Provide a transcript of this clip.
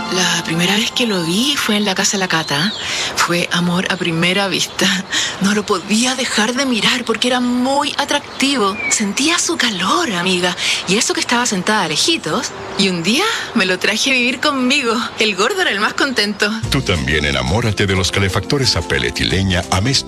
La primera vez que lo vi fue en la casa de la Cata. Fue amor a primera vista. No lo podía dejar de mirar porque era muy atractivo. Sentía su calor, amiga. Y eso que estaba sentada lejitos. Y un día me lo traje a vivir conmigo. El gordo era el más contento. Tú también enamórate de los calefactores a pellet y leña Amés